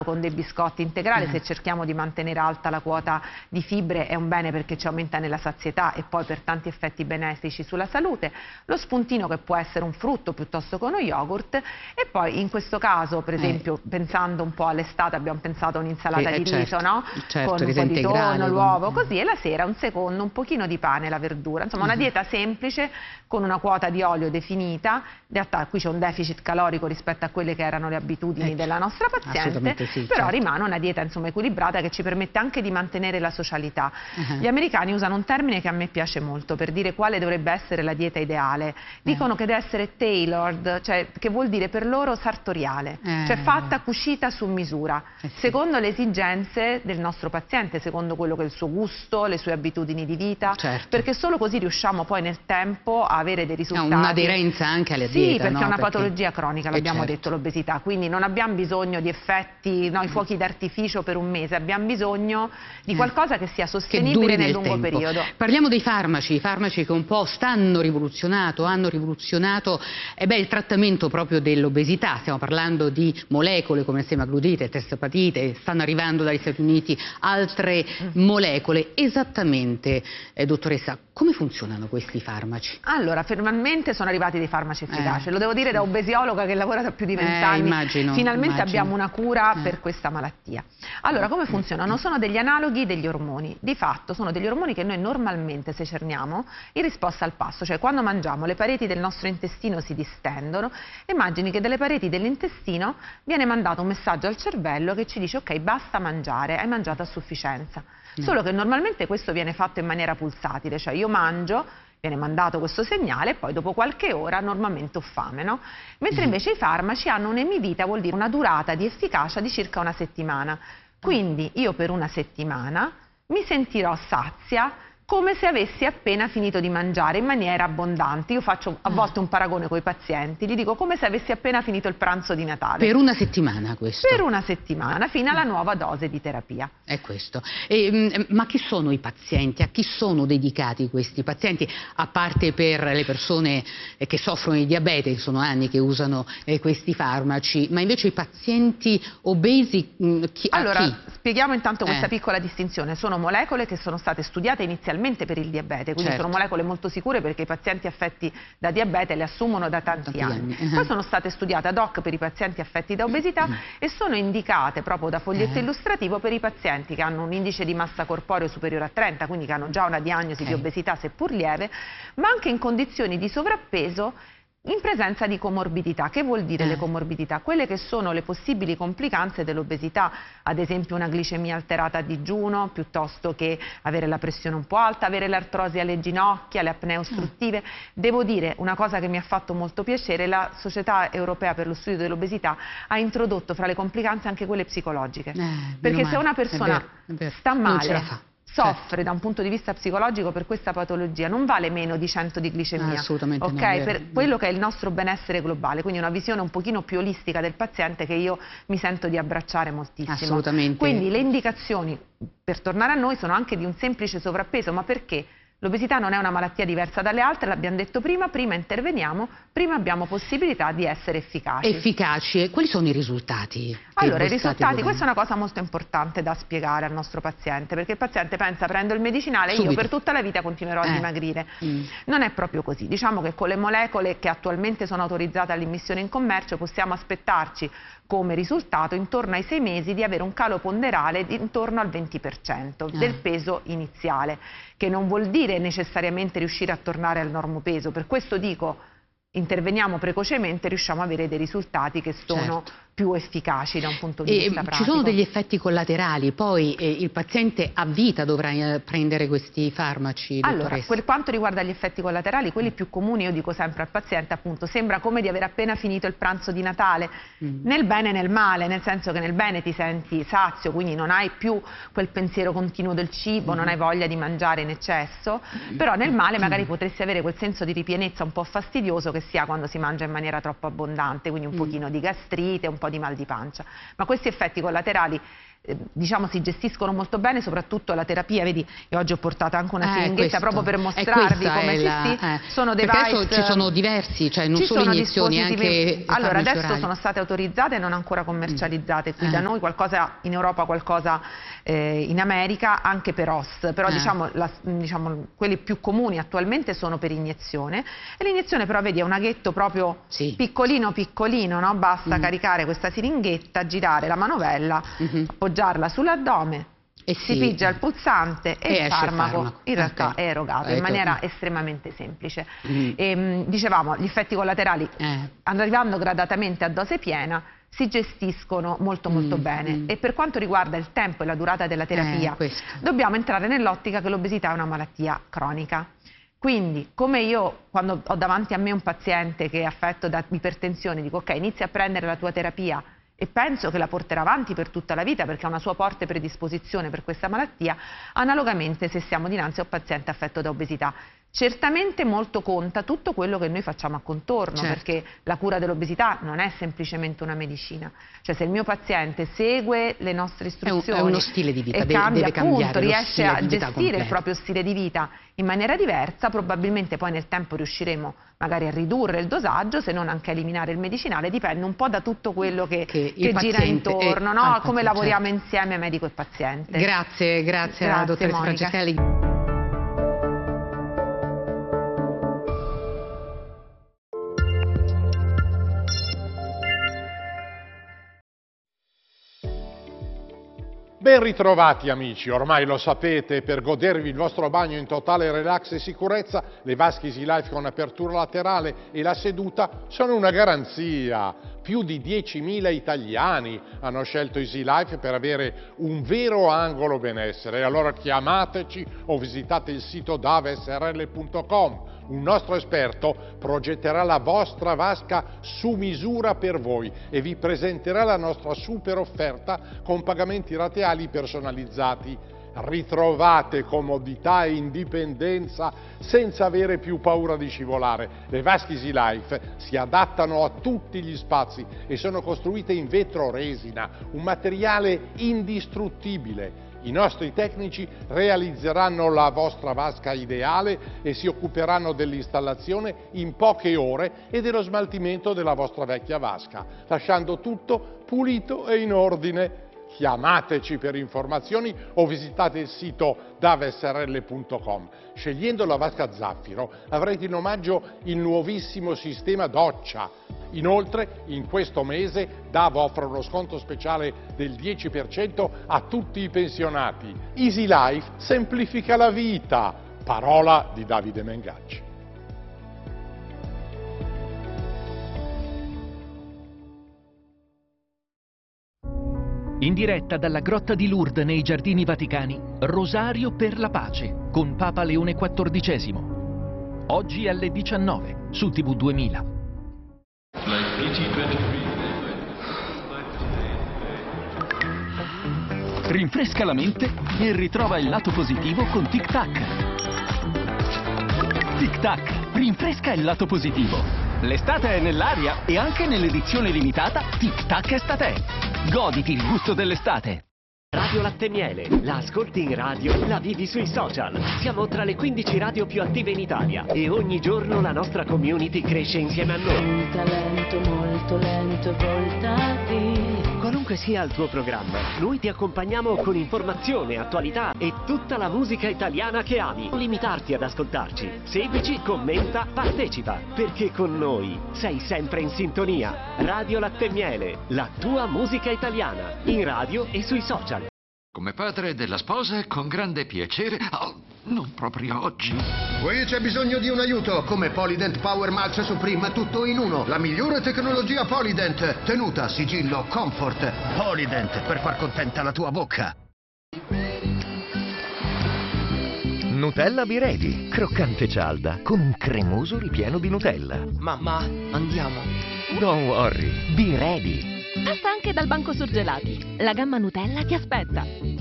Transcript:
con dei biscotti integrali, se cerchiamo di mantenere alta la quota di fibre è un bene perché ci aumenta nella sazietà e poi per tanti effetti benefici sulla salute, lo spuntino che può essere un frutto piuttosto che uno yogurt, e poi in questo caso per esempio pensando un po' all'estate abbiamo pensato a un'insalata di riso, no? Con un po' di tonno, l'uovo, così, e la sera un secondo un pochino di pane e la verdura, insomma una dieta semplice con una quota di olio definita. In realtà qui c'è un deficit calorico rispetto a quelle che erano le abitudini della nostra paziente, sì, però certo. rimane una dieta insomma equilibrata che ci permette anche di mantenere la socialità. Gli americani usano un termine che a me piace molto per dire quale dovrebbe essere la dieta ideale. Dicono che deve essere tailored, cioè che vuol dire per loro sartoriale, cioè fatta, cucita su misura, secondo le esigenze del nostro paziente, secondo quello che è il suo gusto, le sue abitudini di vita, perché solo così riusciamo poi nel tempo a avere dei risultati. Un'aderenza anche alle diete. Sì, perché è una patologia cronica, l'abbiamo detto, l'obesità, quindi non abbiamo bisogno di effetti, i fuochi d'artificio per un mese, abbiamo bisogno di qualcosa che sia sostenibile nel lungo periodo. Parliamo dei farmaci, i farmaci che un po' hanno rivoluzionato il trattamento proprio dell'obesità. Stiamo parlando di molecole come semaglutide, testapatite, stanno arrivando dagli Stati Uniti altre molecole. Esattamente, dottoressa, come funzionano questi farmaci? Allora, finalmente sono arrivati dei farmaci efficaci, lo devo dire da obesiologa che lavora da più di 20 anni, finalmente abbiamo una cura per questa malattia. Allora, come funzionano? Sono degli analoghi degli ormoni, di fatto sono degli ormoni che noi normalmente secerniamo in risposta al pasto, cioè quando mangiamo le pareti del nostro intestino si distendono, immagini che dalle pareti dell'intestino viene mandato un messaggio al cervello che ci dice ok, basta mangiare, hai mangiato a sufficienza. Solo che normalmente questo viene fatto in maniera pulsatile, cioè io mangio, viene mandato questo segnale e poi dopo qualche ora normalmente ho fame, no? Mentre invece i farmaci hanno un'emivita, vuol dire una durata di efficacia di circa una settimana. Quindi io per una settimana mi sentirò sazia come se avessi appena finito di mangiare in maniera abbondante. Io faccio a volte un paragone con i pazienti, gli dico come se avessi appena finito il pranzo di Natale. Per una settimana questo? Per una settimana, fino alla nuova dose di terapia. È questo. Ma chi sono i pazienti? A chi sono dedicati questi pazienti? A parte per le persone che soffrono di diabete, sono anni che usano questi farmaci, ma invece i pazienti obesi, allora, spieghiamo intanto questa piccola distinzione. Sono molecole che sono state studiate inizialmente per il diabete, quindi sono molecole molto sicure perché i pazienti affetti da diabete le assumono da tanti anni. Poi sono state studiate ad hoc per i pazienti affetti da obesità e sono indicate proprio da foglietto illustrativo per i pazienti che hanno un indice di massa corporeo superiore a 30, quindi che hanno già una diagnosi di obesità seppur lieve, ma anche in condizioni di sovrappeso in presenza di comorbidità. Che vuol dire le comorbidità? Quelle che sono le possibili complicanze dell'obesità, ad esempio una glicemia alterata a digiuno, piuttosto che avere la pressione un po' alta, avere l'artrosi alle ginocchia, le apnee ostruttive. Devo dire una cosa che mi ha fatto molto piacere: la Società Europea per lo Studio dell'Obesità ha introdotto fra le complicanze anche quelle psicologiche, perché se una persona sta male, soffre da un punto di vista psicologico per questa patologia, non vale meno di 100 di glicemia, assolutamente no, per quello che è il nostro benessere globale, quindi una visione un pochino più olistica del paziente che io mi sento di abbracciare moltissimo. Assolutamente. Quindi le indicazioni, per tornare a noi, sono anche di un semplice sovrappeso, ma perché? L'obesità non è una malattia diversa dalle altre, l'abbiamo detto prima interveniamo, prima abbiamo possibilità di essere efficaci. Efficaci. E quali sono i risultati? Allora, i risultati, questa è una cosa molto importante da spiegare al nostro paziente, perché il paziente pensa: prendo il medicinale e io per tutta la vita continuerò a dimagrire. Non è proprio così. Diciamo che con le molecole che attualmente sono autorizzate all'immissione in commercio possiamo aspettarci come risultato intorno ai 6 mesi di avere un calo ponderale di intorno al 20% del peso iniziale, che non vuol dire necessariamente riuscire a tornare al normopeso. Per questo dico, interveniamo precocemente, riusciamo ad avere dei risultati che sono più efficaci da un punto di vista pratico. Ci sono degli effetti collaterali, poi il paziente a vita dovrà prendere questi farmaci, dottoressa? Allora, per quanto riguarda gli effetti collaterali, quelli più comuni, io dico sempre al paziente, appunto, sembra come di aver appena finito il pranzo di Natale, nel bene e nel male, nel senso che nel bene ti senti sazio, quindi non hai più quel pensiero continuo del cibo, non hai voglia di mangiare in eccesso, però nel male magari potresti avere quel senso di ripienezza un po' fastidioso che si ha quando si mangia in maniera troppo abbondante, quindi un pochino di gastrite, un po' di mal di pancia. Ma questi effetti collaterali diciamo si gestiscono molto bene, soprattutto la terapia. Vedi, io oggi ho portato anche una siringhetta proprio per mostrarvi come sono device. Ci sono diversi, cioè non solo iniezioni, anche allora adesso sono state autorizzate e non ancora commercializzate qui da noi, qualcosa in Europa, qualcosa in America, anche per OS, però diciamo quelli più comuni attualmente sono per iniezione, e l'iniezione però vedi è un aghetto proprio piccolino piccolino, no? Basta caricare questa siringhetta, girare la manovella, appoggiarla sull'addome, si pigia il pulsante e il farmaco in realtà è erogato in maniera estremamente semplice. Dicevamo, gli effetti collaterali arrivando gradatamente a dose piena si gestiscono molto bene, e per quanto riguarda il tempo e la durata della terapia dobbiamo entrare nell'ottica che l'obesità è una malattia cronica. Quindi, come io quando ho davanti a me un paziente che è affetto da ipertensione dico ok, inizia a prendere la tua terapia e penso che la porterà avanti per tutta la vita perché ha una sua forte predisposizione per questa malattia, analogamente se siamo dinanzi a un paziente affetto da obesità. Certamente molto conta tutto quello che noi facciamo a contorno, perché la cura dell'obesità non è semplicemente una medicina, cioè se il mio paziente segue le nostre istruzioni è uno stile di vita, e cambia, appunto, riesce a gestire il proprio stile di vita in maniera diversa, probabilmente poi nel tempo riusciremo magari a ridurre il dosaggio, se non anche a eliminare il medicinale, dipende un po' da tutto quello che gira intorno, no? Come lavoriamo insieme medico e paziente. Grazie alla dottoressa Franceschelli. Ben ritrovati amici, ormai lo sapete, per godervi il vostro bagno in totale relax e sicurezza, le vasche Easy Life con apertura laterale e la seduta sono una garanzia. Più di 10.000 italiani hanno scelto Easy Life per avere un vero angolo benessere. Allora chiamateci o visitate il sito davesrl.com. Un nostro esperto progetterà la vostra vasca su misura per voi e vi presenterà la nostra super offerta con pagamenti rateali personalizzati. Ritrovate comodità e indipendenza senza avere più paura di scivolare. Le vasche Easy Life si adattano a tutti gli spazi e sono costruite in vetro resina, un materiale indistruttibile. I nostri tecnici realizzeranno la vostra vasca ideale e si occuperanno dell'installazione in poche ore e dello smaltimento della vostra vecchia vasca, lasciando tutto pulito e in ordine. Chiamateci per informazioni o visitate il sito davesrl.com. Scegliendo la vasca Zaffiro avrete in omaggio il nuovissimo sistema doccia. Inoltre, in questo mese DAV offre uno sconto speciale del 10% a tutti i pensionati. Easy Life semplifica la vita. Parola di Davide Mengacci. In diretta dalla Grotta di Lourdes nei Giardini Vaticani, Rosario per la pace con Papa Leone XIV. Oggi alle 19 su TV 2000. Rinfresca la mente e ritrova il lato positivo con Tic Tac. Tic Tac, rinfresca il lato positivo. L'estate è nell'aria e anche nell'edizione limitata Tic Tac Estate. Goditi il gusto dell'estate. Radio Latte Miele, la ascolti in radio, la vivi sui social. Siamo tra le 15 radio più attive in Italia e ogni giorno la nostra community cresce insieme a noi. Un talento molto lento, voltati. Qualunque sia il tuo programma, noi ti accompagniamo con informazione, attualità e tutta la musica italiana che ami. Non limitarti ad ascoltarci. Seguici, commenta, partecipa, perché con noi sei sempre in sintonia. Radio Latte Miele, la tua musica italiana, in radio e sui social. Come padre della sposa, con grande piacere. Oh, non proprio oggi. Qui c'è bisogno di un aiuto. Come Polydent Power Mulch Supreme, tutto in uno. La migliore tecnologia Polydent. Tenuta, sigillo, comfort. Polydent, per far contenta la tua bocca. Nutella Be Ready, croccante cialda, con un cremoso ripieno di Nutella. Mamma, andiamo. Don't worry, Be Ready. Passa anche dal banco surgelati. La gamma Nutella ti aspetta.